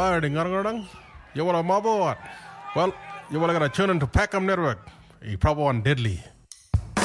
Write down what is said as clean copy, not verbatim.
Wah, dengar ngadang. You wanna mabot? Well, you wanna gonna tune into Packham Network. You probably want deadly.